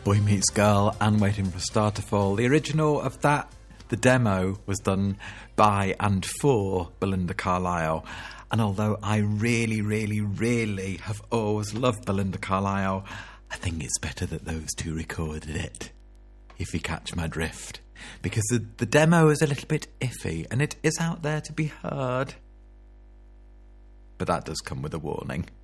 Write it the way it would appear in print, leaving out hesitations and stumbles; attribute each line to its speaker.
Speaker 1: Boy Meets Girl and Waiting for a Star to Fall. The original of that, the demo, was done by and for Belinda Carlisle. And although I really, really, really have always loved Belinda Carlisle, I think it's better that those two recorded it, if you catch my drift. Because the demo is a little bit iffy, and it is out there to be heard. But that does come with a warning.